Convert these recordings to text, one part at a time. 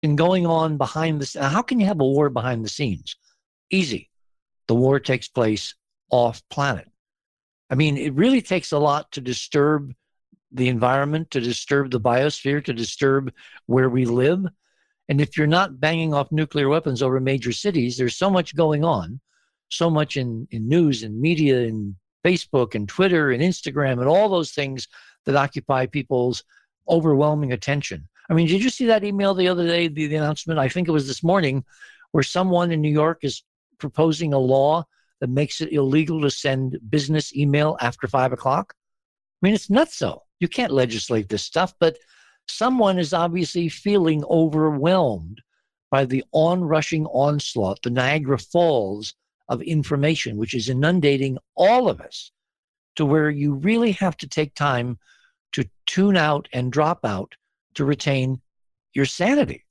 been going on behind the. How can you have a war behind the scenes? Easy. The war takes place off planet. I mean, it really takes a lot to disturb the environment, to disturb the biosphere, to disturb where we live. And if you're not banging off nuclear weapons over major cities, there's so much going on, so much in news and media and Facebook and Twitter and Instagram and all those things that occupy people's overwhelming attention. I mean, did you see that email the other day, the announcement? I think it was this morning, where someone in New York is proposing a law that makes it illegal to send business email after 5 o'clock. I mean, it's nuts. So you can't legislate this stuff, but someone is obviously feeling overwhelmed by the onrushing onslaught, the Niagara Falls of information, which is inundating all of us to where you really have to take time to tune out and drop out to retain your sanity,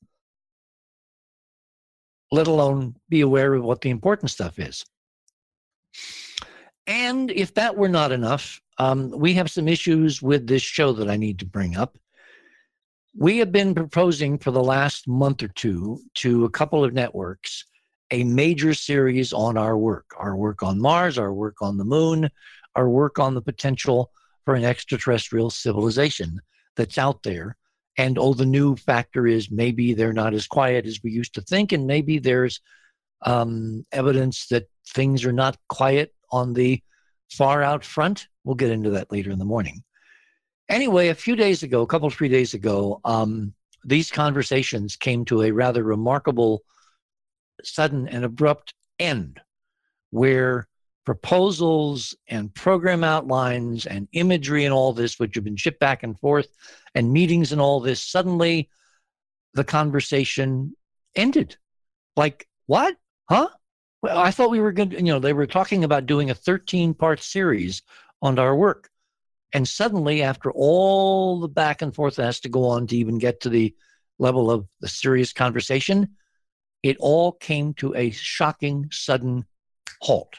let alone be aware of what the important stuff is. And if that were not enough, we have some issues with this show that I need to bring up. We have been proposing for the last month or two to a couple of networks a major series on our work on Mars, our work on the moon, our work on the potential for an extraterrestrial civilization that's out there. And the new factor is maybe they're not as quiet as we used to think, and maybe there's evidence that things are not quiet on the far out front. We'll get into that later in the morning. Anyway, a few days ago, 3 days ago, these conversations came to a rather remarkable, sudden and abrupt end, where proposals and program outlines and imagery and all this, which have been shipped back and forth, and meetings and all this, suddenly the conversation ended. Like, what? Huh? Well, I thought we were going to, they were talking about doing a 13-part series on our work. And suddenly, after all the back and forth that has to go on to even get to the level of the serious conversation, it all came to a shocking, sudden halt.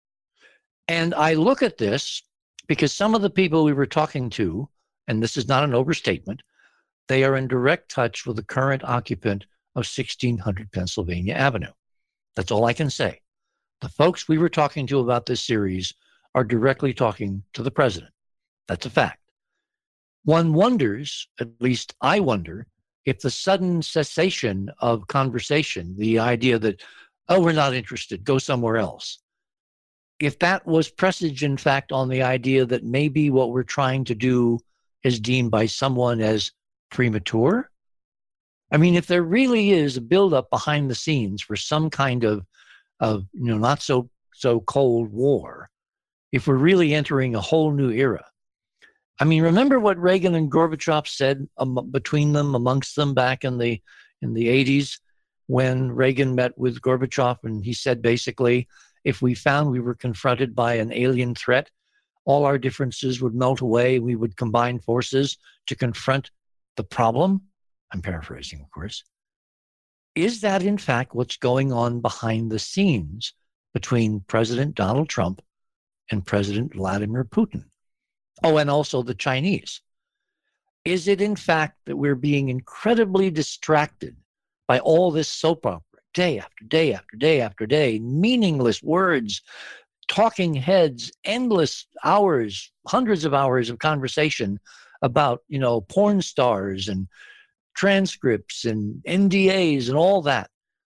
And I look at this because some of the people we were talking to, and this is not an overstatement, they are in direct touch with the current occupant of 1600 Pennsylvania Avenue. That's all I can say. The folks we were talking to about this series are directly talking to the president. That's a fact. One wonders, at least I wonder, if the sudden cessation of conversation, the idea that, oh, we're not interested, go somewhere else, if that was presage, in fact, on the idea that maybe what we're trying to do is deemed by someone as premature. I mean, if there really is a buildup behind the scenes for some kind of not so cold war, if we're really entering a whole new era. I mean, remember what Reagan and Gorbachev said between them, amongst them, back in the 80s, when Reagan met with Gorbachev, and he said basically, if we found we were confronted by an alien threat, all our differences would melt away. We would combine forces to confront the problem. I'm paraphrasing, of course. Is that, in fact, what's going on behind the scenes between President Donald Trump and President Vladimir Putin? Oh, and also the Chinese. Is it, in fact, that we're being incredibly distracted by all this soap opera, day after day after day after day, meaningless words, talking heads, endless hours, hundreds of hours of conversation about, porn stars and transcripts and NDAs and all that,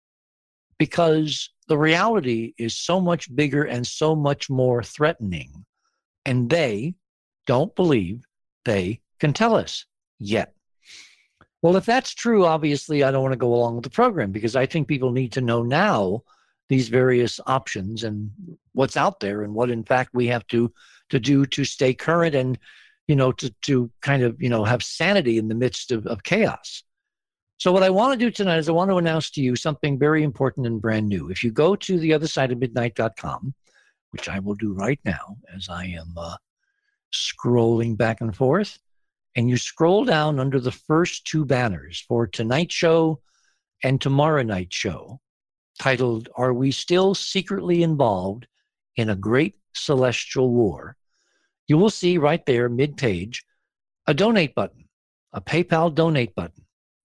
because the reality is so much bigger and so much more threatening, and they don't believe they can tell us yet. Well, if that's true, obviously I don't want to go along with the program, because I think people need to know now these various options and what's out there and what, in fact, we have to do to stay current and, to kind of, have sanity in the midst of chaos. So what I want to do tonight is I want to announce to you something very important and brand new. If you go to theothersideofmidnight.com, which I will do right now as I am scrolling back and forth, and you scroll down under the first two banners for tonight's show and tomorrow night's show, titled, Are We Still Secretly Involved in a Great Celestial War? You will see right there, mid-page, a donate button, a PayPal donate button.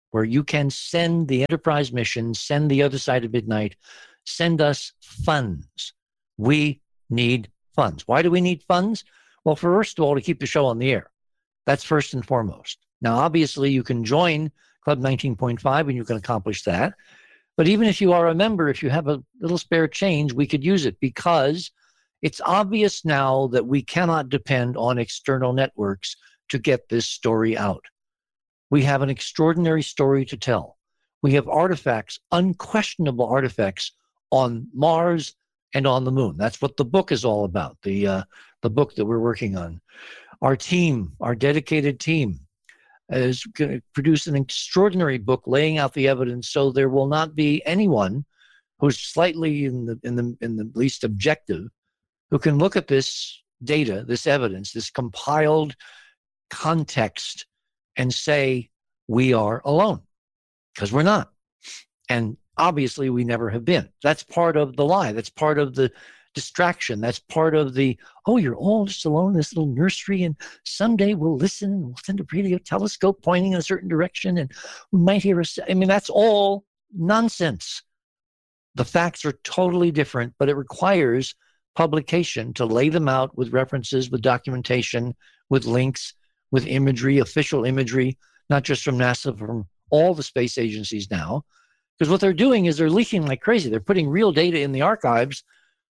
where you can send the Enterprise mission, send the Other Side of Midnight, send us funds. We need funds. Why do we need funds? Well, first of all, to keep the show on the air. That's first and foremost. Now, obviously, you can join Club 19.5 and you can accomplish that. But even if you are a member, if you have a little spare change, we could use it, because it's obvious now that we cannot depend on external networks to get this story out. We have an extraordinary story to tell. We have artifacts, unquestionable artifacts on Mars and on the moon. That's what the book is all about, the book that we're working on. Our team, our dedicated team, is going to produce an extraordinary book laying out the evidence, so there will not be anyone who's slightly in the least objective who can look at this data, this evidence, this compiled context, and say we are alone, because we're not. And obviously we never have been. That's part of the lie. That's part of the distraction. That's part of the, oh, you're all just alone in this little nursery, and someday we'll listen and we'll send a radio telescope pointing in a certain direction and we might hear I mean, that's all nonsense. The facts are totally different, but it requires publication to lay them out with references, with documentation, with links, with imagery, official imagery, not just from NASA, from all the space agencies now. Because what they're doing is they're leaking like crazy. They're putting real data in the archives,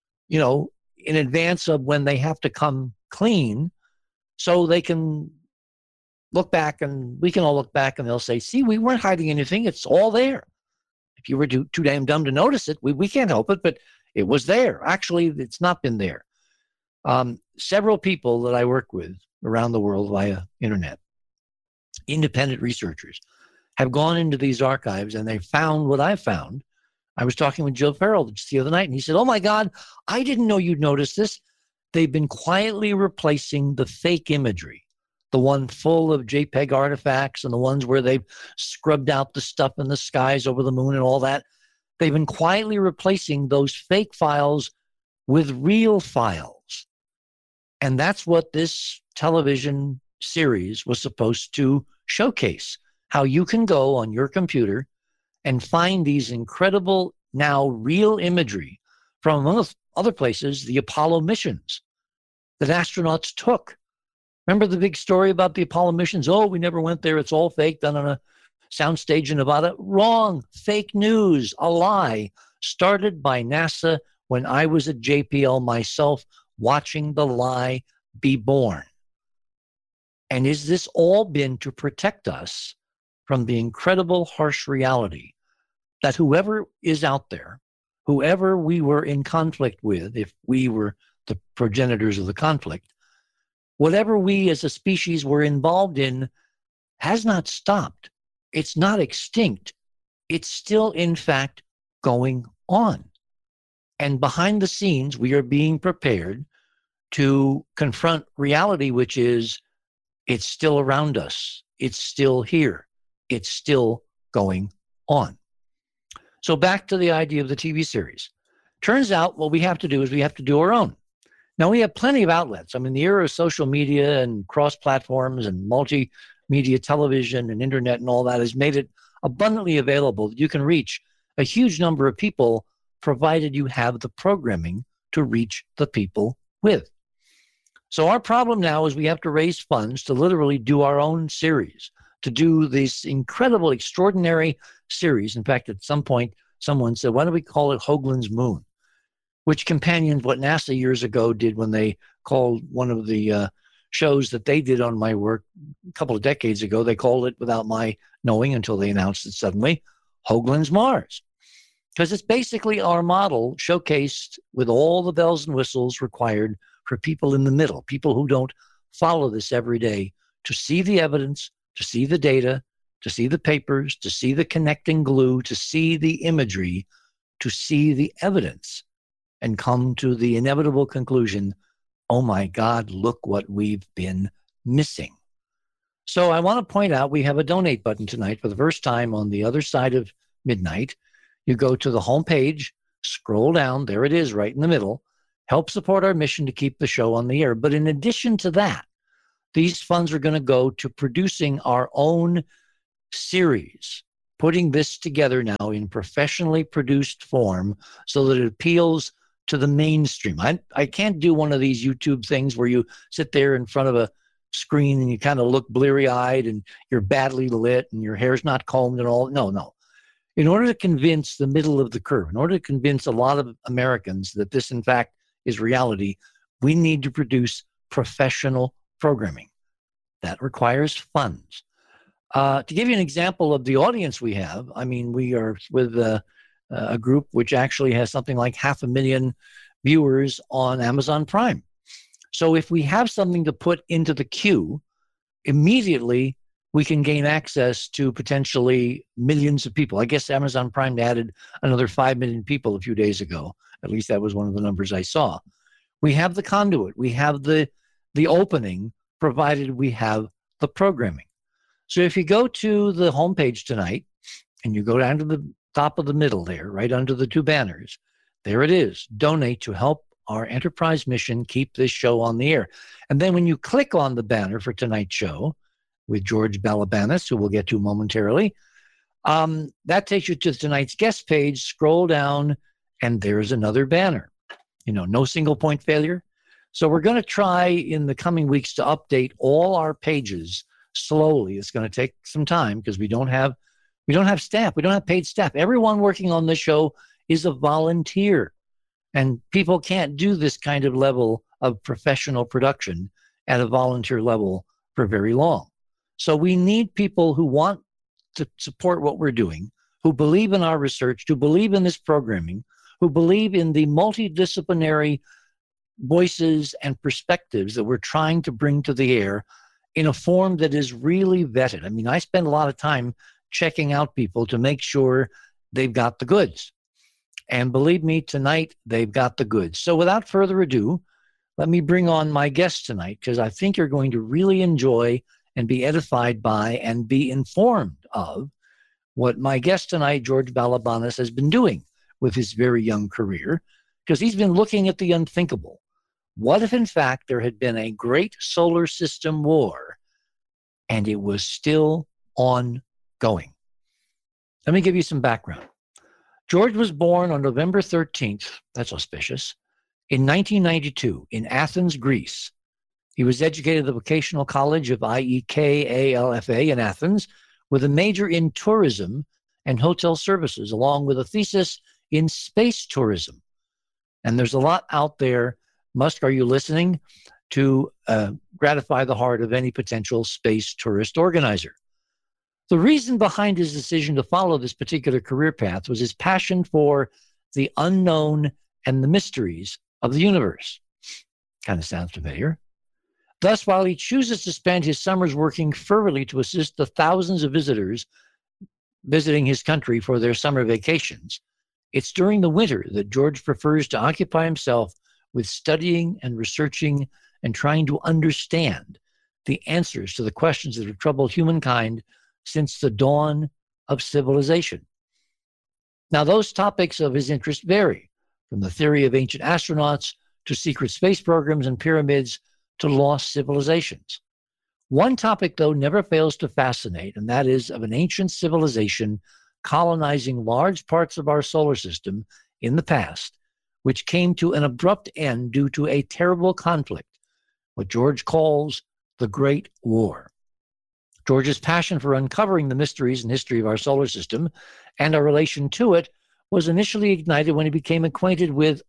in advance of when they have to come clean, so they can look back, and we can all look back and they'll say, see, we weren't hiding anything. It's all there. If you were too damn dumb to notice it, we can't help it, but it was there. Actually, it's not been there. Several people that I work with around the world via internet, independent researchers, have gone into these archives and they found what I found. I was talking with Joe Farrell just the other night, and he said, oh my God, I didn't know you'd noticed this. They've been quietly replacing the fake imagery, the one full of JPEG artifacts and the ones where they've scrubbed out the stuff in the skies over the moon and all that. They've been quietly replacing those fake files with real files. And that's what this television series was supposed to showcase, how you can go on your computer and find these incredible, now real imagery from, among other places, the Apollo missions that astronauts took. Remember the big story about the Apollo missions? Oh, we never went there. It's all fake, done on a soundstage in Nevada. Wrong. Fake news. A lie. Started by NASA when I was at JPL myself, watching the lie be born. And is this all been to protect us from the incredible harsh reality that whoever is out there, whoever we were in conflict with, if we were the progenitors of the conflict, whatever we as a species were involved in has not stopped. It's not extinct. It's still, in fact, going on. And behind the scenes, we are being prepared to confront reality, which is it's still around us. It's still here. It's still going on. So back to the idea of the TV series. Turns out what we have to do is we have to do our own. Now, we have plenty of outlets. I mean, the era of social media and cross-platforms and multimedia television and internet and all that has made it abundantly available. You can reach a huge number of people, provided you have the programming to reach the people with. So our problem now is we have to raise funds to literally do our own series, to do this incredible, extraordinary series. In fact, at some point, someone said, why don't we call it Hoagland's Moon? Which companions what NASA years ago did when they called one of the shows that they did on my work a couple of decades ago. They called it, without my knowing until they announced it suddenly, Hoagland's Mars. Because it's basically our model showcased with all the bells and whistles required for people in the middle, people who don't follow this every day, to see the evidence, to see the data, to see the papers, to see the connecting glue, to see the imagery, to see the evidence, and come to the inevitable conclusion, oh my God, look what we've been missing. So I want to point out we have a donate button tonight for the first time on the Other Side of Midnight. You go to the homepage, scroll down, there it is right in the middle, help support our mission to keep the show on the air. But in addition to that, these funds are going to go to producing our own series putting this together now in professionally produced form so that it appeals to the mainstream. I can't do one of these YouTube things where you sit there in front of a screen and you kind of look bleary-eyed and you're badly lit and your hair's not combed and all. No. In order to convince the middle of the curve, in order to convince a lot of Americans that this, in fact, is reality, we need to produce professional programming. That requires funds. To give you an example of the audience we have, I mean, we are with a group which actually has something like 500,000 viewers on Amazon Prime. So if we have something to put into the queue, immediately we can gain access to potentially millions of people. I guess Amazon Prime added another 5 million people a few days ago. At least that was one of the numbers I saw. We have the conduit. We have the opening, provided we have the programming. So if you go to the homepage tonight and you go down to the top of the middle there, right under the two banners, there it is. Donate to help our enterprise mission keep this show on the air. And then when you click on the banner for tonight's show with George Balabanis, who we'll get to momentarily, that takes you to tonight's guest page. Scroll down, and there's another banner. No single point failure. So we're going to try in the coming weeks to update all our pages slowly. It's going to take some time because we don't have staff. We don't have paid staff. Everyone working on the show is a volunteer. And people can't do this kind of level of professional production at a volunteer level for very long. So we need people who want to support what we're doing, who believe in our research, who believe in this programming, who believe in the multidisciplinary voices and perspectives that we're trying to bring to the air in a form that is really vetted. I mean, I spend a lot of time checking out people to make sure they've got the goods. And believe me, tonight, they've got the goods. So without further ado, let me bring on my guest tonight, because I think you're going to really enjoy and be edified by and be informed of what my guest tonight, George Balabanis, has been doing with his very young career, because he's been looking at the unthinkable. What if, in fact, there had been a great solar system war and it was still ongoing? Let me give you some background. George was born on November 13th, that's auspicious, in 1992 in Athens, Greece. He was educated at the Vocational College of IEKALFA in Athens with a major in tourism and hotel services, along with a thesis in space tourism. And there's a lot out there. Musk, are you listening? To gratify the heart of any potential space tourist organizer. The reason behind his decision to follow this particular career path was his passion for the unknown and the mysteries of the universe. Kind of sounds familiar. Thus, while he chooses to spend his summers working fervently to assist the thousands of visitors visiting his country for their summer vacations, it's during the winter that George prefers to occupy himself with studying and researching and trying to understand the answers to the questions that have troubled humankind since the dawn of civilization. Now, those topics of his interest vary, from the theory of ancient astronauts to secret space programs and pyramids to lost civilizations. One topic, though, never fails to fascinate, and that is of an ancient civilization colonizing large parts of our solar system in the past, which came to an abrupt end due to a terrible conflict, what George calls the Great War. George's passion for uncovering the mysteries and history of our solar system and our relation to it was initially ignited when he became acquainted with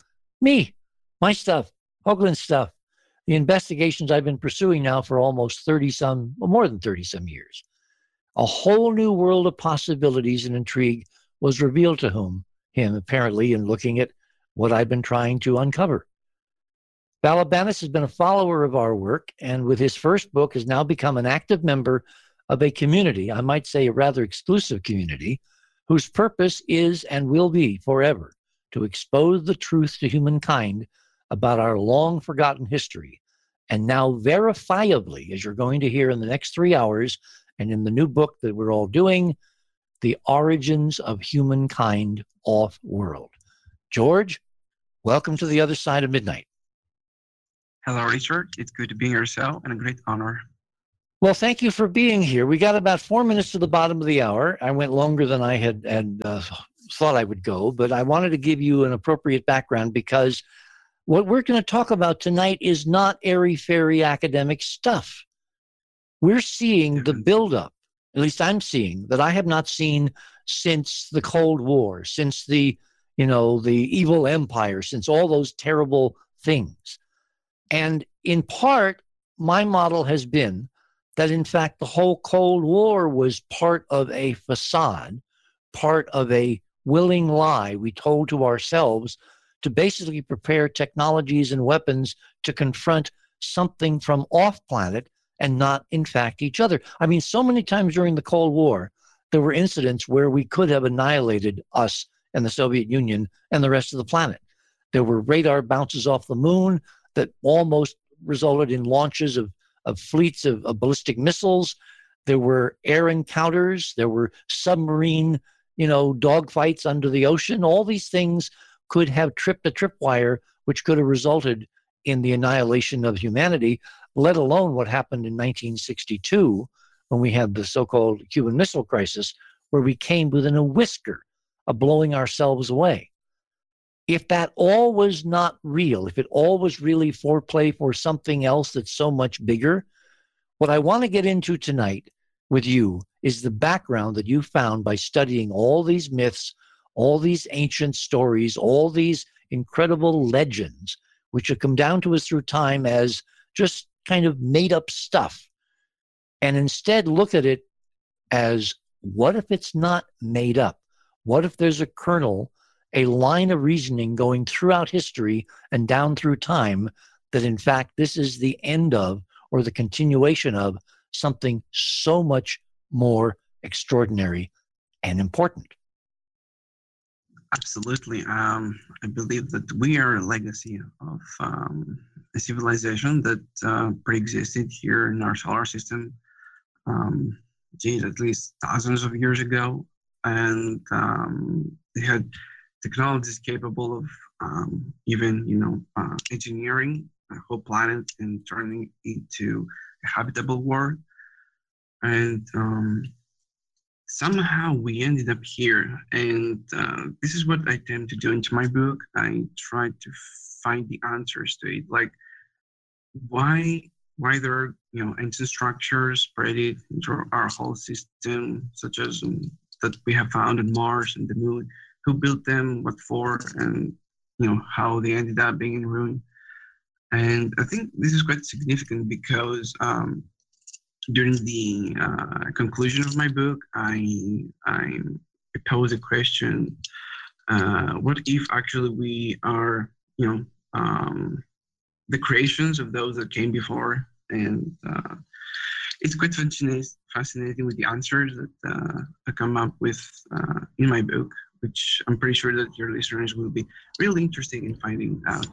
my stuff, Hoagland's stuff, the investigations I've been pursuing now for almost more than 30 some years. A whole new world of possibilities and intrigue was revealed to him apparently in looking at what I've been trying to uncover. Balabanis has been a follower of our work, and with his first book has now become an active member of a community, I might say a rather exclusive community, whose purpose is and will be forever to expose the truth to humankind about our long-forgotten history, and now verifiably, as you're going to hear in the next 3 hours, and in the new book that we're all doing, The Origins of Humankind Off-World. George, welcome to the other side of midnight. Hello, Richard. It's good to be here, and a great honor. Well, thank you for being here. We got about 4 minutes to the bottom of the hour. I went longer than I had thought I would go, but I wanted to give you an appropriate background because what we're going to talk about tonight is not airy-fairy academic stuff. We're seeing the buildup, at least I'm seeing, that I have not seen since the Cold War, since the evil empire, since all those terrible things. And in part, my model has been that, in fact, the whole Cold War was part of a facade, part of a willing lie we told to ourselves to basically prepare technologies and weapons to confront something from off planet and not, in fact, each other. I mean, so many times during the Cold War, there were incidents where we could have annihilated us and the Soviet Union and the rest of the planet. There were radar bounces off the moon that almost resulted in launches of fleets of ballistic missiles. There were air encounters. There were submarine, dogfights under the ocean. All these things could have tripped a tripwire, which could have resulted in the annihilation of humanity, let alone what happened in 1962 when we had the so-called Cuban Missile Crisis, where we came within a whisker of blowing ourselves away. If that all was not real, if it all was really foreplay for something else that's so much bigger, what I want to get into tonight with you is the background that you found by studying all these myths, all these ancient stories, all these incredible legends, which have come down to us through time as just kind of made up stuff. And instead look at it as, what if it's not made up? What if there's a kernel, a line of reasoning going throughout history and down through time that, in fact, this is the end of or the continuation of something so much more extraordinary and important? Absolutely. I believe that we are a legacy of a civilization that pre-existed here in our solar system, at least thousands of years ago. And they had technologies capable of even, engineering a whole planet and turning it into a habitable world. And somehow we ended up here. And this is what I tend to do into my book. I try to find the answers to it, like why there are ancient structures spread into our whole system, such as that we have found on Mars and the Moon. Who built them, what for, and how they ended up being in ruin. And I think this is quite significant because during the conclusion of my book, I pose a question: what if actually we are, the creations of those that came before? And it's quite fascinating with the answers that I come up with in my book, which I'm pretty sure that your listeners will be really interested in finding out.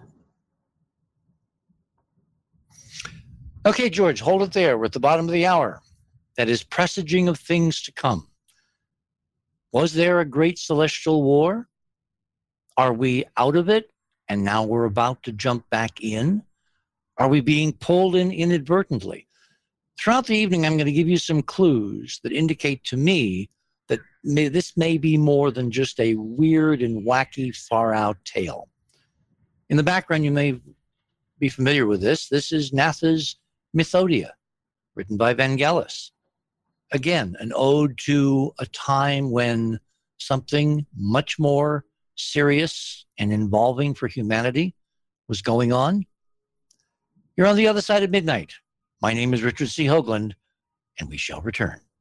Okay, George, hold it there. We're at the bottom of the hour. That is presaging of things to come. Was there a great celestial war? Are we out of it and now we're about to jump back in? Are we being pulled in inadvertently? Throughout the evening, I'm going to give you some clues that indicate to me that this may be more than just a weird and wacky, far-out tale. In the background, you may be familiar with this. This is Natha's Mythodia, written by Vangelis. Again, an ode to a time when something much more serious and involving for humanity was going on. You're on the other side of midnight. My name is Richard C. Hoagland, and we shall return.